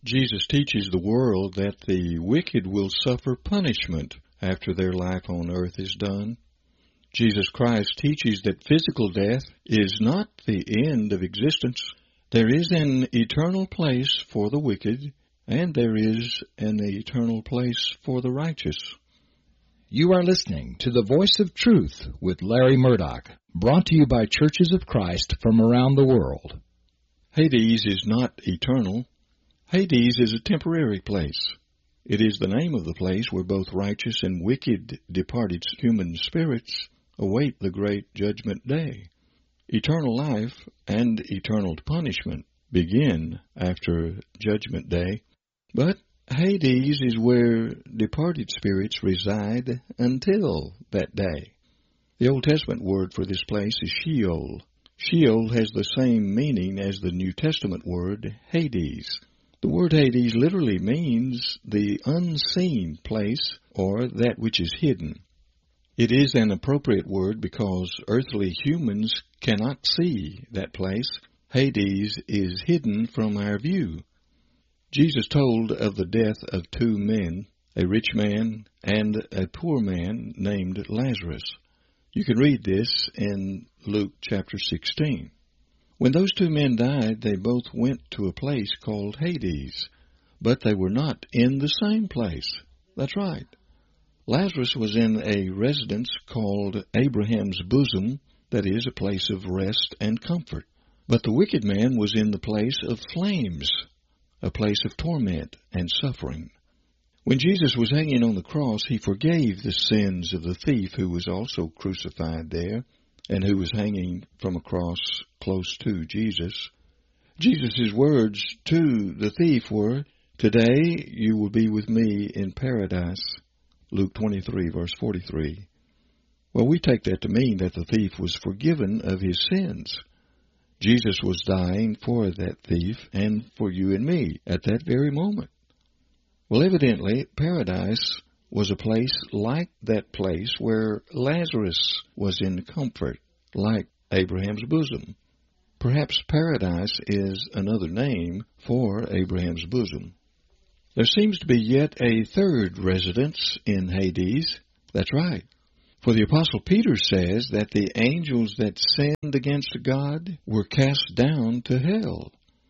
Jesus teaches the world that the wicked will suffer punishment after their life on earth is done. Jesus Christ teaches that physical death is not the end of existence. There is an eternal place for the wicked, and there is an eternal place for the righteous. You are listening to the Voice of Truth with Larry Murdoch, brought to you by Churches of Christ from around the world. Hades is not eternal. Hades is a temporary place. It is the name of the place where both righteous and wicked departed human spirits await the great judgment day. Eternal life and eternal punishment begin after judgment day, but Hades is where departed spirits reside until that day. The Old Testament word for this place is Sheol. Sheol has the same meaning as the New Testament word Hades. The word Hades literally means the unseen place or that which is hidden. It is an appropriate word because earthly humans cannot see that place. Hades is hidden from our view. Jesus told of the death of two men, a rich man and a poor man named Lazarus. You can read this in Luke chapter 16. When those two men died, they both went to a place called Hades, but they were not in the same place. That's right. Lazarus was in a residence called Abraham's bosom, that is, a place of rest and comfort. But the wicked man was in the place of flames, a place of torment and suffering. When Jesus was hanging on the cross, he forgave the sins of the thief who was also crucified there and who was hanging from a cross close to Jesus. Jesus' words to the thief were, "Today you will be with me in paradise." Luke 23, verse 43. Well, we take that to mean that the thief was forgiven of his sins. Jesus was dying for that thief and for you and me at that very moment. Well, evidently, paradise was a place like that place where Lazarus was in comfort, like Abraham's bosom. Perhaps paradise is another name for Abraham's bosom. There seems to be yet a third residence in Hades. That's right. For the Apostle Peter says that the angels that sinned against God were cast down to hell.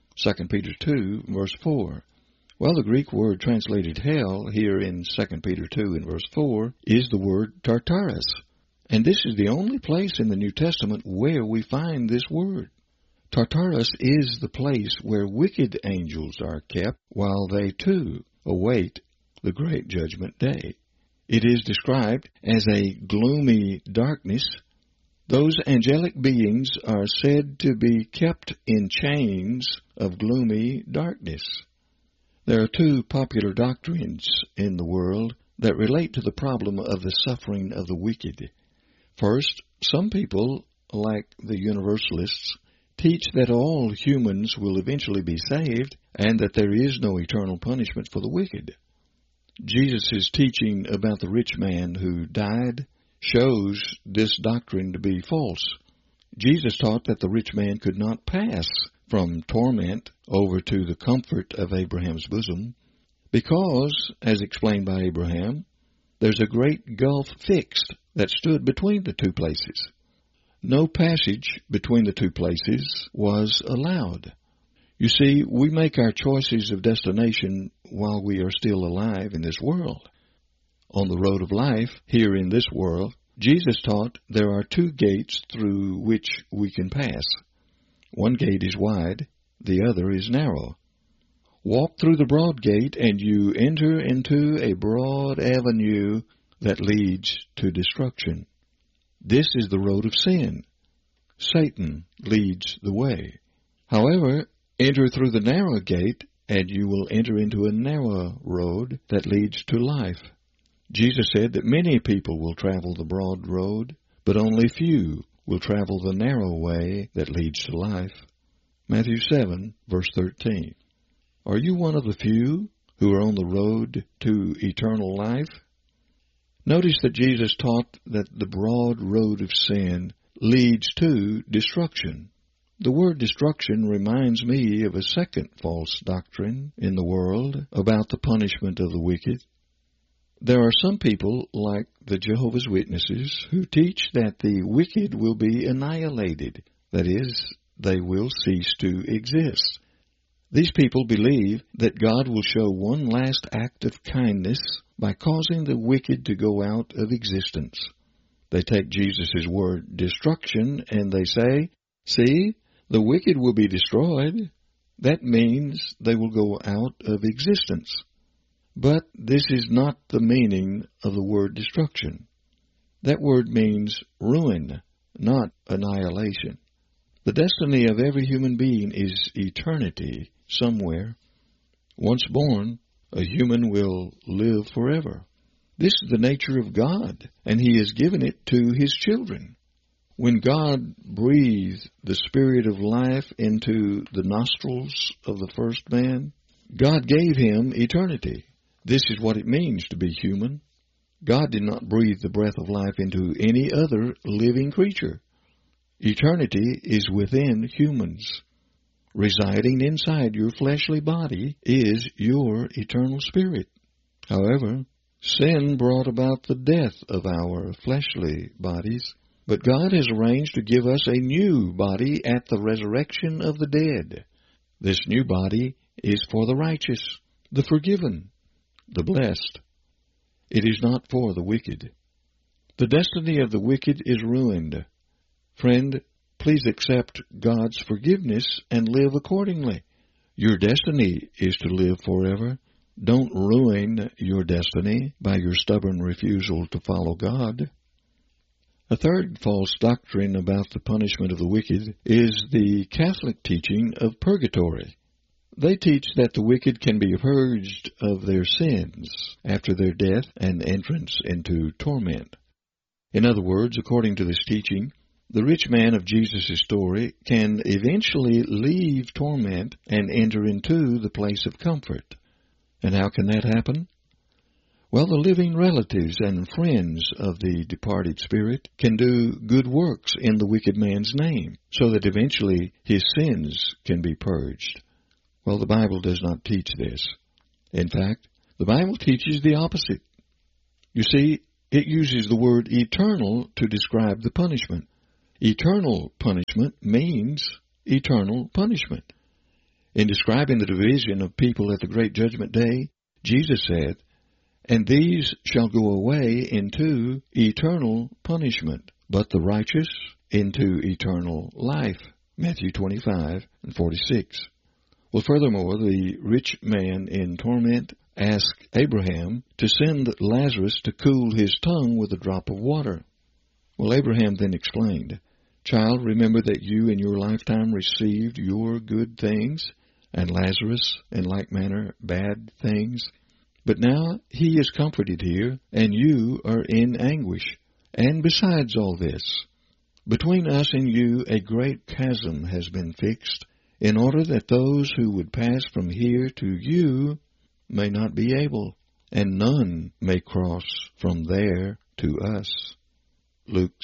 2 Peter 2, verse 4. Well, the Greek word translated hell here in 2 Peter 2 and verse 4 is the word Tartarus. And this is the only place in the New Testament where we find this word. Tartarus is the place where wicked angels are kept while they too await the great judgment day. It is described as a gloomy darkness. Those angelic beings are said to be kept in chains of gloomy darkness. There are two popular doctrines in the world that relate to the problem of the suffering of the wicked. First, some people, like the Universalists, teach that all humans will eventually be saved and that there is no eternal punishment for the wicked. Jesus' teaching about the rich man who died shows this doctrine to be false. Jesus taught that the rich man could not pass from torment over to the comfort of Abraham's bosom because, as explained by Abraham, there's a great gulf fixed that stood between the two places. No passage between the two places was allowed. You see, we make our choices of destination while we are still alive in this world. On the road of life, here in this world, Jesus taught there are two gates through which we can pass. One gate is wide, the other is narrow. Walk through the broad gate and you enter into a broad avenue that leads to destruction. This is the road of sin. Satan leads the way. However, enter through the narrow gate, and you will enter into a narrow road that leads to life. Jesus said that many people will travel the broad road, but only few will travel the narrow way that leads to life. Matthew 7, verse 13. Are you one of the few who are on the road to eternal life? Notice that Jesus taught that the broad road of sin leads to destruction. The word destruction reminds me of a second false doctrine in the world about the punishment of the wicked. There are some people, like the Jehovah's Witnesses, who teach that the wicked will be annihilated. That is, they will cease to exist. These people believe that God will show one last act of kindness by causing the wicked to go out of existence. They take Jesus' word destruction and they say, "See, the wicked will be destroyed." That means they will go out of existence. But this is not the meaning of the word destruction. That word means ruin, not annihilation. The destiny of every human being is eternity somewhere. Once born, a human will live forever. This is the nature of God, and He has given it to His children. When God breathed the spirit of life into the nostrils of the first man, God gave him eternity. This is what it means to be human. God did not breathe the breath of life into any other living creature. Eternity is within humans. Residing inside your fleshly body is your eternal spirit. However, sin brought about the death of our fleshly bodies, but God has arranged to give us a new body at the resurrection of the dead. This new body is for the righteous, the forgiven, the blessed. It is not for the wicked. The destiny of the wicked is ruined. Friend, please accept God's forgiveness and live accordingly. Your destiny is to live forever. Don't ruin your destiny by your stubborn refusal to follow God. A third false doctrine about the punishment of the wicked is the Catholic teaching of purgatory. They teach that the wicked can be purged of their sins after their death and entrance into torment. In other words, according to this teaching, the rich man of Jesus' story can eventually leave torment and enter into the place of comfort. And how can that happen? Well, the living relatives and friends of the departed spirit can do good works in the wicked man's name, so that eventually his sins can be purged. Well, the Bible does not teach this. In fact, the Bible teaches the opposite. You see, it uses the word eternal to describe the punishment. Eternal punishment means eternal punishment. In describing the division of people at the great judgment day, Jesus said, "And these shall go away into eternal punishment, but the righteous into eternal life." Matthew 25:46. Well, furthermore, the rich man in torment asked Abraham to send Lazarus to cool his tongue with a drop of water. Well, Abraham then explained, "Child, remember that you in your lifetime received your good things, and Lazarus, in like manner, bad things. But now he is comforted here, and you are in anguish. And besides all this, between us and you a great chasm has been fixed, in order that those who would pass from here to you may not be able, and none may cross from there to us." Luke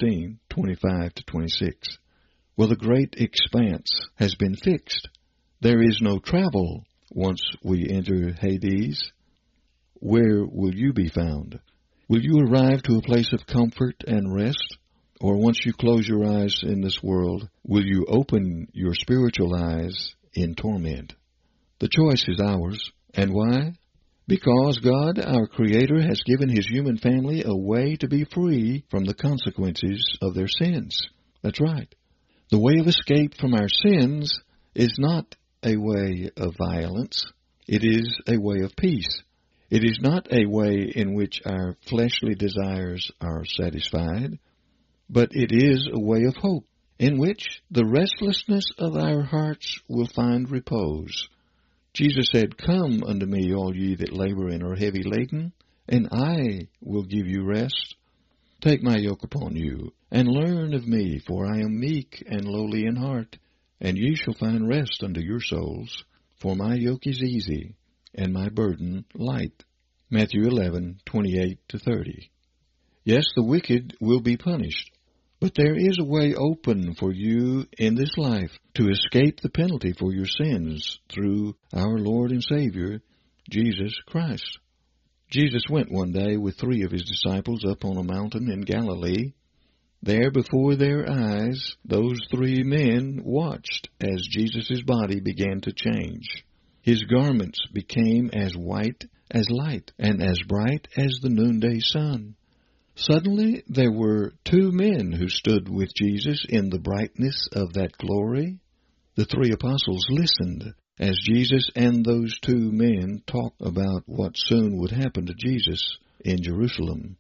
16:25-26. Well, the great expanse has been fixed. There is no travel once we enter Hades. Where will you be found? Will you arrive to a place of comfort and rest? Or once you close your eyes in this world, will you open your spiritual eyes in torment? The choice is ours. And why? Because God, our Creator, has given His human family a way to be free from the consequences of their sins. That's right. The way of escape from our sins is not a way of violence. It is a way of peace. It is not a way in which our fleshly desires are satisfied, but it is a way of hope, in which the restlessness of our hearts will find repose. Jesus said, "Come unto me, all ye that labor and are heavy laden, and I will give you rest. Take my yoke upon you, and learn of me, for I am meek and lowly in heart, and ye shall find rest unto your souls. For my yoke is easy, and my burden light." Matthew 11:28-30. Yes, the wicked will be punished. But there is a way open for you in this life to escape the penalty for your sins through our Lord and Savior, Jesus Christ. Jesus went one day with 3 of his disciples up on a mountain in Galilee. There before their eyes, those 3 men watched as Jesus' body began to change. His garments became as white as light and as bright as the noonday sun. Suddenly there were 2 men who stood with Jesus in the brightness of that glory. The 3 apostles listened as Jesus and those 2 men talked about what soon would happen to Jesus in Jerusalem.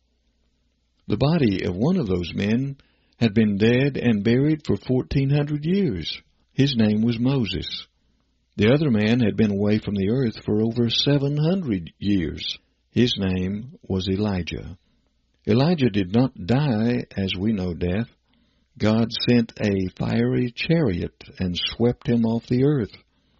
The body of one of those men had been dead and buried for 1,400 years. His name was Moses. The other man had been away from the earth for over 700 years. His name was Elijah. Elijah did not die as we know death. God sent a fiery chariot and swept him off the earth.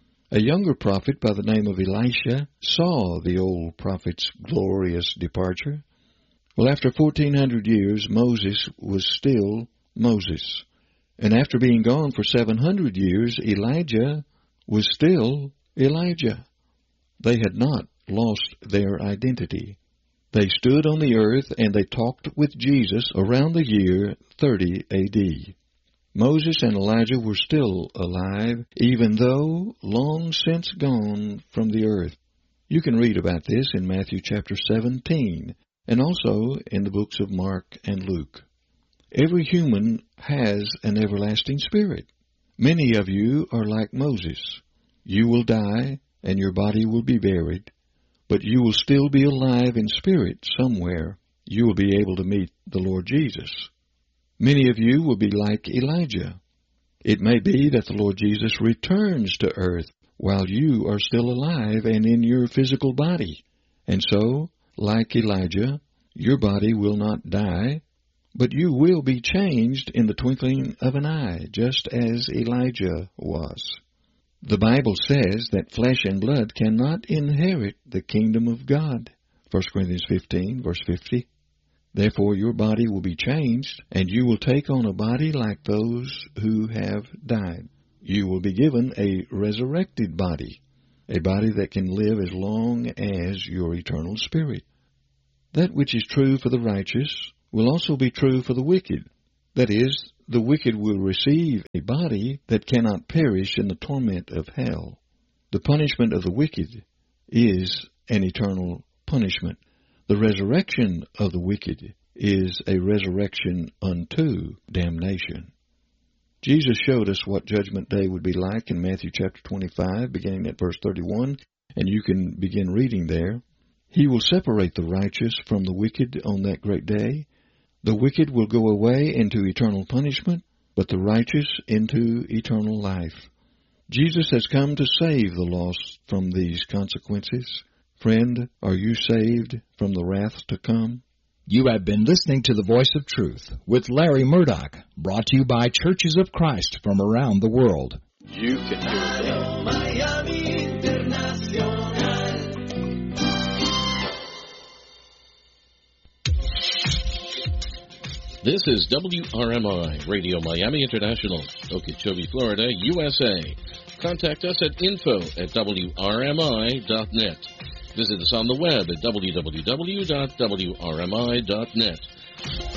A younger prophet by the name of Elisha saw the old prophet's glorious departure. Well, after 1,400 years, Moses was still Moses. And after being gone for 700 years, Elijah was still Elijah. They had not lost their identity. They stood on the earth and they talked with Jesus around the year 30 A.D. Moses and Elijah were still alive, even though long since gone from the earth. You can read about this in Matthew chapter 17, and also in the books of Mark and Luke. Every human has an everlasting spirit. Many of you are like Moses. You will die, and your body will be buried, but you will still be alive in spirit somewhere. You will be able to meet the Lord Jesus. Many of you will be like Elijah. It may be that the Lord Jesus returns to earth while you are still alive and in your physical body. And so, like Elijah, your body will not die, but you will be changed in the twinkling of an eye, just as Elijah was. The Bible says that flesh and blood cannot inherit the kingdom of God. 1 Corinthians 15, verse 50. Therefore your body will be changed, and you will take on a body like those who have died. You will be given a resurrected body, a body that can live as long as your eternal spirit. That which is true for the righteous will also be true for the wicked. That is, the wicked will receive a body that cannot perish in the torment of hell. The punishment of the wicked is an eternal punishment. The resurrection of the wicked is a resurrection unto damnation. Jesus showed us what Judgment Day would be like in Matthew chapter 25, beginning at verse 31, and you can begin reading there. He will separate the righteous from the wicked on that great day. The wicked will go away into eternal punishment, but the righteous into eternal life. Jesus has come to save the lost from these consequences. Friend, are you saved from the wrath to come? You have been listening to The Voice of Truth with Larry Murdoch, brought to you by Churches of Christ from around the world. You can hear them. Miami Internacional. This is WRMI, Radio Miami International, Okeechobee, Florida, USA. Contact us at info@wrmi.net. Visit us on the web at www.wrmi.net.